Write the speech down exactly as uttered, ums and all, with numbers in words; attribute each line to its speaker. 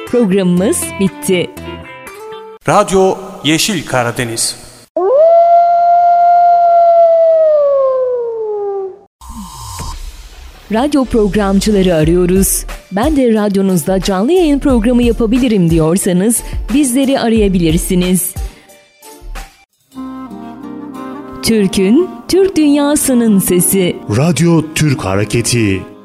Speaker 1: Programımız bitti.
Speaker 2: Radyo Yeşil Karadeniz.
Speaker 1: Radyo programcıları arıyoruz. Ben de radyonuzda canlı yayın programı yapabilirim diyorsanız bizleri arayabilirsiniz. Türk'ün, Türk dünyasının sesi.
Speaker 3: Radyo Türk Hareketi.